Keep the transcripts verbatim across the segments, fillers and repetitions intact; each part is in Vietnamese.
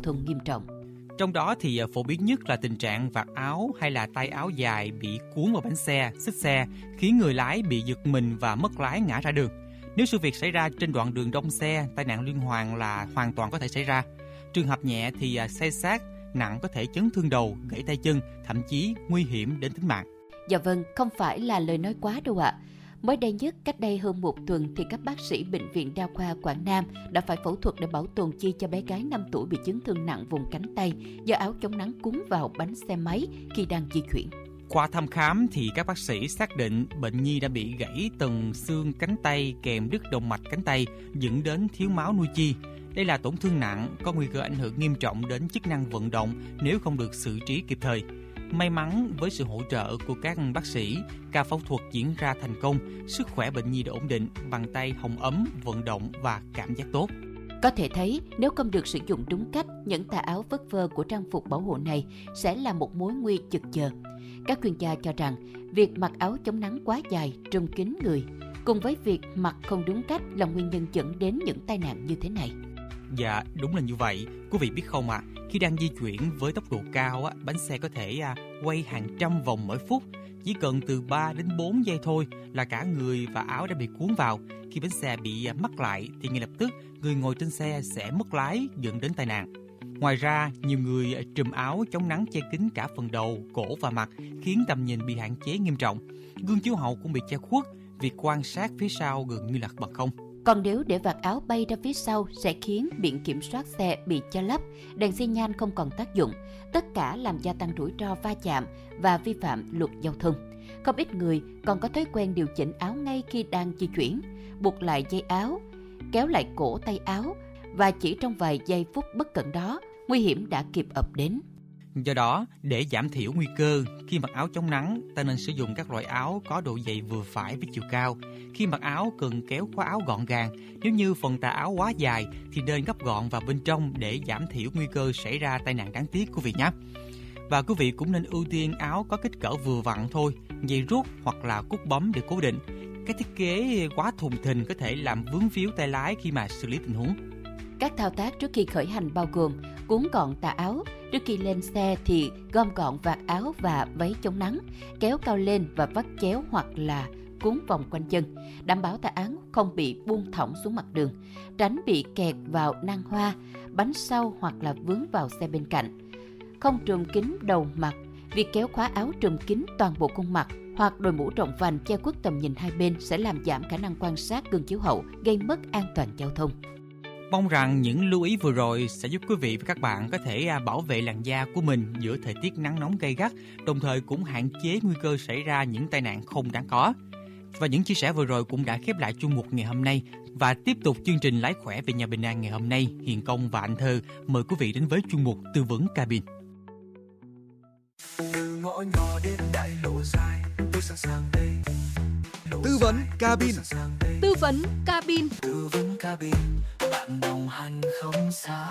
thông nghiêm trọng. Trong đó thì phổ biến nhất là tình trạng vạt áo hay là tay áo dài bị cuốn vào bánh xe, xích xe, khiến người lái bị giật mình và mất lái ngã ra đường. Nếu sự việc xảy ra trên đoạn đường đông xe, tai nạn liên hoàn là hoàn toàn có thể xảy ra. Trường hợp nhẹ thì say sát, nặng có thể chấn thương đầu, gãy tay chân, thậm chí nguy hiểm đến tính mạng. Dạ vâng, không phải là lời nói quá đâu ạ. Mới đây nhất, cách đây hơn một tuần thì các bác sĩ Bệnh viện Đa khoa Quảng Nam đã phải phẫu thuật để bảo tồn chi cho bé gái năm tuổi bị chấn thương nặng vùng cánh tay do áo chống nắng cuốn vào bánh xe máy khi đang di chuyển. Qua thăm khám thì các bác sĩ xác định bệnh nhi đã bị gãy tầng xương cánh tay kèm đứt động mạch cánh tay, dẫn đến thiếu máu nuôi chi. Đây là tổn thương nặng, có nguy cơ ảnh hưởng nghiêm trọng đến chức năng vận động nếu không được xử trí kịp thời. May mắn với sự hỗ trợ của các bác sĩ, ca phẫu thuật diễn ra thành công, sức khỏe bệnh nhi đã ổn định, bàn tay hồng ấm, vận động và cảm giác tốt. Có thể thấy, nếu không được sử dụng đúng cách, những tà áo phất phơ của trang phục bảo hộ này sẽ là một mối nguy chực chờ. Các chuyên gia cho rằng, việc mặc áo chống nắng quá dài, trùm kín người, cùng với việc mặc không đúng cách là nguyên nhân dẫn đến những tai nạn như thế này. Dạ, đúng là như vậy. Quý vị biết không ạ, à, khi đang di chuyển với tốc độ cao, á, bánh xe có thể à, quay hàng trăm vòng mỗi phút. Chỉ cần từ ba đến bốn giây thôi là cả người và áo đã bị cuốn vào. Khi bánh xe bị à, mắc lại thì ngay lập tức người ngồi trên xe sẽ mất lái, dẫn đến tai nạn. Ngoài ra, nhiều người trùm áo chống nắng che kín cả phần đầu, cổ và mặt, khiến tầm nhìn bị hạn chế nghiêm trọng. Gương chiếu hậu cũng bị che khuất, việc quan sát phía sau gần như là bằng không. Còn nếu để vạt áo bay ra phía sau sẽ khiến biển kiểm soát xe bị che lấp, đèn xi nhan không còn tác dụng, tất cả làm gia tăng rủi ro va chạm và vi phạm luật giao thông. Không ít người còn có thói quen điều chỉnh áo ngay khi đang di chuyển, buộc lại dây áo, kéo lại cổ tay áo và chỉ trong vài giây phút bất cẩn đó, nguy hiểm đã kịp ập đến. Do đó, để giảm thiểu nguy cơ, khi mặc áo chống nắng, ta nên sử dụng các loại áo có độ dày vừa phải với chiều cao. Khi mặc áo cần kéo khóa áo gọn gàng, nếu như phần tà áo quá dài thì nên gấp gọn vào bên trong để giảm thiểu nguy cơ xảy ra tai nạn đáng tiếc quý vị nhé. Và quý vị cũng nên ưu tiên áo có kích cỡ vừa vặn thôi, dây rút hoặc là cúc bấm để cố định. Cái thiết kế quá thùng thình có thể làm vướng víu tay lái khi mà xử lý tình huống. Các thao tác trước khi khởi hành bao gồm cuốn gọn tà áo, trước khi lên xe thì gom gọn vạt áo và váy chống nắng, kéo cao lên và vắt chéo hoặc là cuốn vòng quanh chân, đảm bảo tà áo không bị buông thõng xuống mặt đường, tránh bị kẹt vào nang hoa, bánh sau hoặc là vướng vào xe bên cạnh. Không trùm kín đầu mặt, việc kéo khóa áo trùm kín toàn bộ khuôn mặt hoặc đội mũ rộng vành che khuất tầm nhìn hai bên sẽ làm giảm khả năng quan sát gương chiếu hậu, gây mất an toàn giao thông. Mong rằng những lưu ý vừa rồi sẽ giúp quý vị và các bạn có thể bảo vệ làn da của mình giữa thời tiết nắng nóng gay gắt, đồng thời cũng hạn chế nguy cơ xảy ra những tai nạn không đáng có. Và những chia sẻ vừa rồi cũng đã khép lại chuyên mục ngày hôm nay. Và tiếp tục chương trình Lái khỏe về nhà bình an ngày hôm nay, Hiền Công và Anh Thơ mời quý vị đến với chuyên mục Tư vấn cabin. Từ ngõ nhỏ đến đại lộ dài, tôi sẵn sàng đây. Tư vấn cabin. Tư vấn cabin. Tư vấn cabin, bạn đồng hành không xa.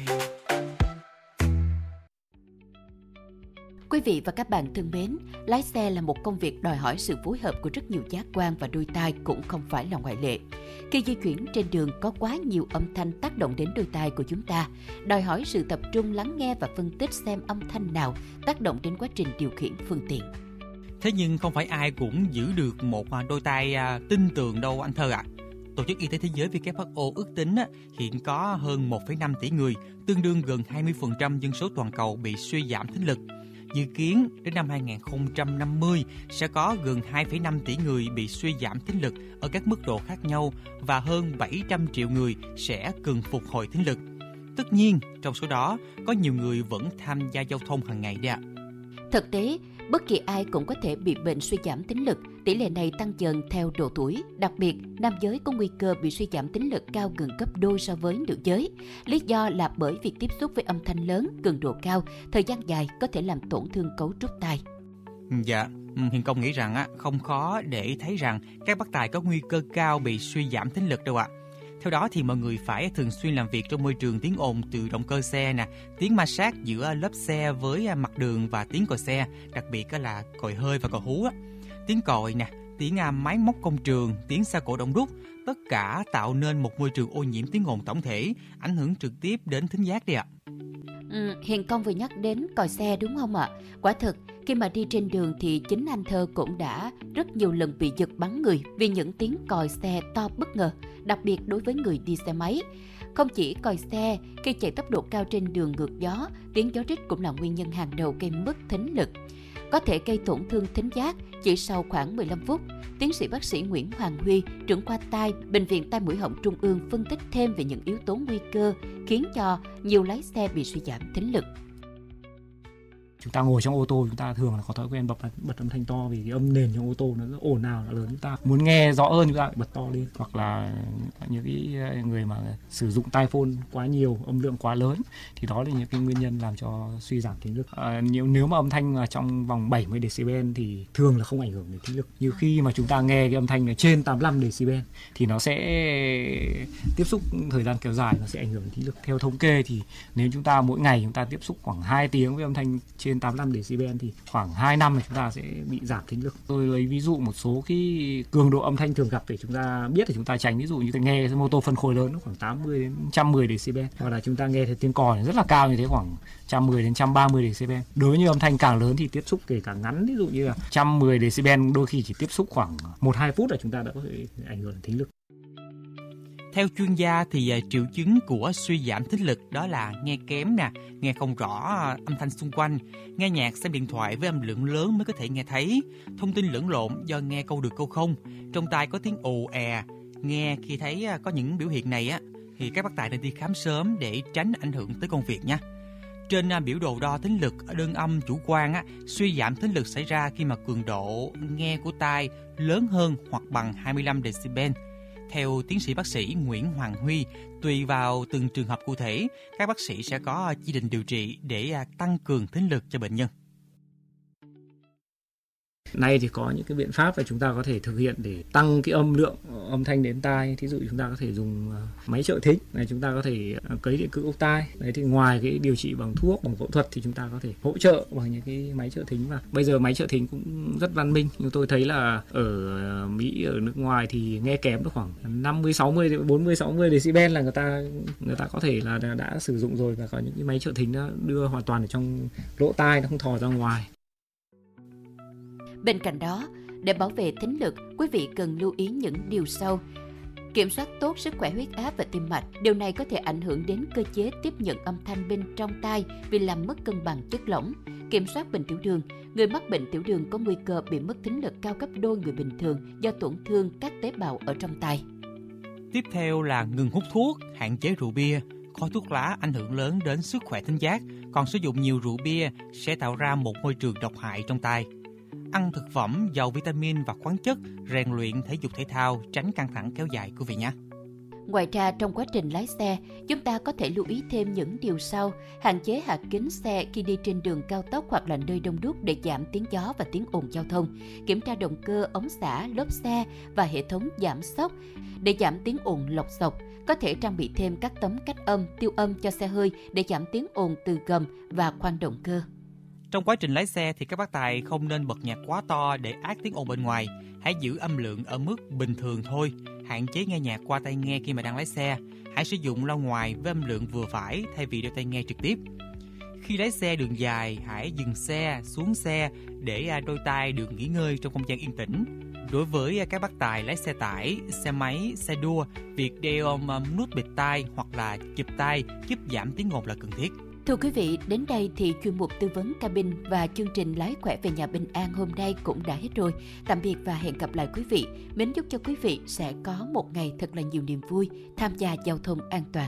Quý vị và các bạn thân mến, lái xe là một công việc đòi hỏi sự phối hợp của rất nhiều giác quan và đôi tai cũng không phải là ngoại lệ. Khi di chuyển trên đường có quá nhiều âm thanh tác động đến đôi tai của chúng ta, đòi hỏi sự tập trung lắng nghe và phân tích xem âm thanh nào tác động đến quá trình điều khiển phương tiện. Thế nhưng không phải ai cũng giữ được một đôi tai tinh tường đâu anh Thơ ạ. À. Tổ chức Y tế Thế giới W H O ước tính hiện có hơn một phẩy năm tỷ người, tương đương gần hai mươi phần trăm dân số toàn cầu bị suy giảm thính lực. Dự kiến đến năm hai không năm mươi sẽ có gần hai phẩy năm tỷ người bị suy giảm thính lực ở các mức độ khác nhau và hơn bảy trăm triệu người sẽ cần phục hồi thính lực. Tất nhiên, trong số đó có nhiều người vẫn tham gia giao thông hàng ngày đấy ạ. Thực tế, bất kỳ ai cũng có thể bị bệnh suy giảm thính lực. Tỷ lệ này tăng dần theo độ tuổi, đặc biệt nam giới có nguy cơ bị suy giảm thính lực cao gần gấp đôi so với nữ giới. Lý do là bởi việc tiếp xúc với âm thanh lớn, cường độ cao, thời gian dài có thể làm tổn thương cấu trúc tai. Dạ, Hiền Công nghĩ rằng á, không khó để thấy rằng các bác tài có nguy cơ cao bị suy giảm thính lực đâu ạ. Theo đó thì mọi người phải thường xuyên làm việc trong môi trường tiếng ồn từ động cơ xe nè, tiếng ma sát giữa lớp xe với mặt đường và tiếng còi xe, đặc biệt là còi hơi và còi hú á. Tiếng còi nè, tiếng máy móc công trường, tiếng xe cộ đông đúc, tất cả tạo nên một môi trường ô nhiễm tiếng ồn tổng thể, ảnh hưởng trực tiếp đến thính giác đi ạ. Ừ, Hiền Công vừa nhắc đến còi xe đúng không ạ? Quả thực, khi mà đi trên đường thì chính anh Thơ cũng đã rất nhiều lần bị giật bắn người vì những tiếng còi xe to bất ngờ, đặc biệt đối với người đi xe máy. Không chỉ còi xe, khi chạy tốc độ cao trên đường ngược gió, tiếng gió rít cũng là nguyên nhân hàng đầu gây mất thính lực, có thể gây tổn thương thính giác. Chỉ sau khoảng mười lăm phút, tiến sĩ bác sĩ Nguyễn Hoàng Huy, trưởng khoa tai, Bệnh viện Tai Mũi Họng Trung ương phân tích thêm về những yếu tố nguy cơ khiến cho nhiều lái xe bị suy giảm thính lực. Chúng ta ngồi trong ô tô, chúng ta thường là có thói quen bật bật âm thanh to vì cái âm nền trong ô tô nó rất ồn ào, nó lớn. Chúng ta muốn nghe rõ hơn chúng ta phải bật to lên, hoặc là những cái người mà sử dụng tai phone quá nhiều, âm lượng quá lớn thì đó là những cái nguyên nhân làm cho suy giảm thính lực. À, nếu nếu mà âm thanh là trong vòng bảy mươi decibel thì thường là không ảnh hưởng đến thính lực. Như khi mà chúng ta nghe cái âm thanh ở trên tám mươi lăm decibel thì nó sẽ tiếp xúc thời gian kéo dài, nó sẽ ảnh hưởng đến thính lực. Theo thống kê thì nếu chúng ta mỗi ngày chúng ta tiếp xúc khoảng hai tiếng với âm thanh trên tám mươi lăm decibel thì khoảng hai năm thì chúng ta sẽ bị giảm thính lực. Tôi lấy ví dụ một số cái cường độ âm thanh thường gặp để chúng ta biết để chúng ta tránh. Ví dụ như nghe mô tô phân khối lớn nó khoảng tám mươi đến một trăm mười decibel, hoặc là chúng ta nghe thấy tiếng còi rất là cao như thế khoảng một trăm mười đến một trăm ba mươi decibel. Đối với như âm thanh càng lớn thì tiếp xúc kể cả ngắn, ví dụ như là một trăm mười decibel đôi khi chỉ tiếp xúc khoảng một hai phút là chúng ta đã có thể ảnh hưởng đến thính lực. Theo chuyên gia thì triệu chứng của suy giảm thính lực đó là nghe kém nè, nghe không rõ âm thanh xung quanh, nghe nhạc, xem điện thoại với âm lượng lớn mới có thể nghe thấy, thông tin lẫn lộn do nghe câu được câu không, trong tai có tiếng ồ è. Nghe khi thấy có những biểu hiện này á thì các bác tài nên đi khám sớm để tránh ảnh hưởng tới công việc nha. Trên biểu đồ đo thính lực ở đơn âm chủ quan á, suy giảm thính lực xảy ra khi mà cường độ nghe của tai lớn hơn hoặc bằng hai mươi lăm decibel. Theo tiến sĩ bác sĩ Nguyễn Hoàng Huy, tùy vào từng trường hợp cụ thể, các bác sĩ sẽ có chỉ định điều trị để tăng cường thính lực cho bệnh nhân. Nay thì có những cái biện pháp mà chúng ta có thể thực hiện để tăng cái âm lượng âm thanh đến tai. Thí dụ chúng ta có thể dùng máy trợ thính, này chúng ta có thể cấy điện cực ốc tai. Đấy thì ngoài cái điều trị bằng thuốc, bằng phẫu thuật thì chúng ta có thể hỗ trợ bằng những cái máy trợ thính. Và bây giờ máy trợ thính cũng rất văn minh. Nhưng tôi thấy là ở Mỹ, ở nước ngoài thì nghe kém được khoảng năm mươi, sáu mươi, bốn mươi, sáu mươi decibel là người ta người ta có thể là đã, đã sử dụng rồi, và có những cái máy trợ thính nó đưa hoàn toàn ở trong lỗ tai, nó không thò ra ngoài. Bên cạnh đó, để bảo vệ thính lực, quý vị cần lưu ý những điều sau. Kiểm soát tốt sức khỏe huyết áp và tim mạch. Điều này có thể ảnh hưởng đến cơ chế tiếp nhận âm thanh bên trong tai vì làm mất cân bằng chất lỏng. Kiểm soát bệnh tiểu đường. Người mắc bệnh tiểu đường có nguy cơ bị mất thính lực cao gấp đôi người bình thường do tổn thương các tế bào ở trong tai. Tiếp theo là ngừng hút thuốc, hạn chế rượu bia. Khói thuốc lá ảnh hưởng lớn đến sức khỏe thính giác, còn sử dụng nhiều rượu bia sẽ tạo ra một môi trường độc hại trong tai. Ăn thực phẩm giàu vitamin và khoáng chất, rèn luyện thể dục thể thao, tránh căng thẳng kéo dài quý vị nhé. Ngoài ra, trong quá trình lái xe, chúng ta có thể lưu ý thêm những điều sau: hạn chế hạ kính xe khi đi trên đường cao tốc hoặc là nơi đông đúc để giảm tiếng gió và tiếng ồn giao thông. Kiểm tra động cơ, ống xả, lốp xe và hệ thống giảm xóc để giảm tiếng ồn lộc xộc. Có thể trang bị thêm các tấm cách âm, tiêu âm cho xe hơi để giảm tiếng ồn từ gầm và khoang động cơ. Trong quá trình lái xe thì các bác tài không nên bật nhạc quá to để át tiếng ồn bên ngoài. Hãy giữ âm lượng ở mức bình thường thôi. Hạn chế nghe nhạc qua tai nghe khi mà đang lái xe. Hãy sử dụng loa ngoài với âm lượng vừa phải thay vì đeo tai nghe trực tiếp. Khi lái xe đường dài, hãy dừng xe, xuống xe để đôi tai được nghỉ ngơi trong không gian yên tĩnh. Đối với các bác tài lái xe tải, xe máy, xe đua, việc đeo nút bịt tai hoặc là chụp tai giúp giảm tiếng ồn là cần thiết. Thưa quý vị, đến đây thì chuyên mục tư vấn cabin và chương trình Lái khỏe về nhà bình an hôm nay cũng đã hết rồi. Tạm biệt và hẹn gặp lại quý vị. Mến chúc cho quý vị sẽ có một ngày thật là nhiều niềm vui, tham gia giao thông an toàn.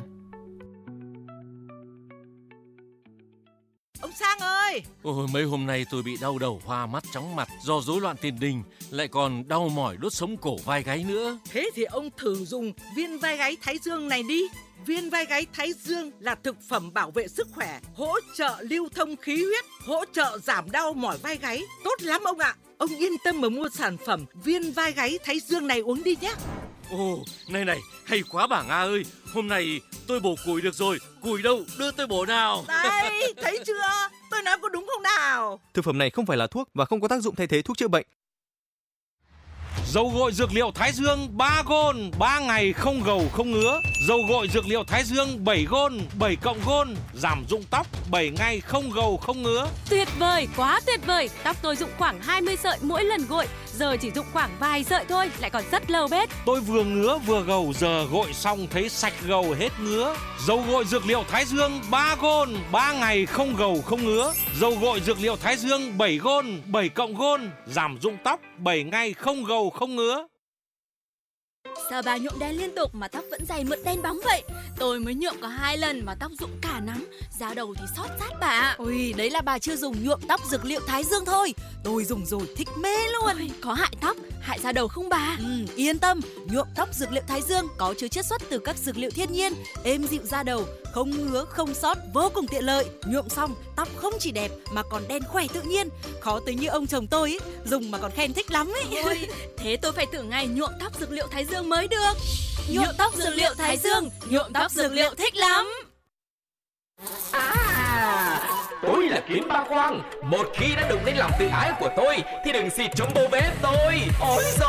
Ông Sang ơi! Ôi, mấy hôm nay tôi bị đau đầu, hoa mắt, chóng mặt do rối loạn tiền đình, lại còn đau mỏi đốt sống cổ vai gáy nữa. Thế thì ông thử dùng viên vai gáy Thái Dương này đi. Viên vai gáy Thái Dương là thực phẩm bảo vệ sức khỏe, hỗ trợ lưu thông khí huyết, hỗ trợ giảm đau mỏi vai gáy. Tốt lắm ông ạ! Ông yên tâm mà mua sản phẩm viên vai gáy Thái Dương này uống đi nhé. Ồ, này này, hay quá bà Nga ơi. Hôm nay tôi bổ củi được rồi. Củi đâu, đưa tôi bổ nào. Đây, thấy chưa? Tôi nói có đúng không nào? Thực phẩm này không phải là thuốc và không có tác dụng thay thế thuốc chữa bệnh. Dầu gội dược liệu Thái Dương ba gôn, ba ngày không gầu không ngứa. Dầu gội dược liệu Thái Dương bảy gôn, bảy cộng gôn, giảm rụng tóc bảy ngày không gầu không ngứa. Tuyệt vời, quá tuyệt vời. Tóc tôi rụng khoảng hai mươi sợi mỗi lần gội, giờ chỉ rụng khoảng vài sợi thôi, lại còn rất lâu bết. Tôi vừa ngứa vừa gầu, giờ gội xong thấy sạch gầu hết ngứa. Dầu gội dược liệu Thái Dương ba gôn, ba ngày không gầu không ngứa. Dầu gội dược liệu Thái Dương bảy gôn, bảy cộng gôn, giảm rụng tóc bảy ngày không gầu không ngứa. Sao bà nhuộm đen liên tục mà tóc vẫn dày mượt đen bóng vậy? Tôi mới nhuộm có hai lần mà tóc rụng cả nắm, da đầu thì xót sát bà. Ôi, đấy là bà chưa dùng nhuộm tóc dược liệu Thái Dương thôi. Tôi dùng rồi thích mê luôn. Ôi, có hại tóc, hại da đầu không bà? Ừ, yên tâm, nhuộm tóc dược liệu Thái Dương có chứa chiết xuất từ các dược liệu thiên nhiên, êm dịu da đầu, không ngứa, không xót, vô cùng tiện lợi. Nhuộm xong, tóc không chỉ đẹp mà còn đen khỏe tự nhiên. Khó tới như ông chồng tôi ấy, dùng mà còn khen thích lắm ấy. Ôi, thế tôi phải thử ngày nhuộm tóc dược liệu Thái Dương mới được. Nhuộm tóc dược liệu Thái Dương, nhuộm tóc dược liệu thích lắm. À, tôi là Kiến Ba Quang. Một khi đã đụng đến lòng tự ái của tôi thì đừng xịt chống bô bếp tôi. Ôi giời.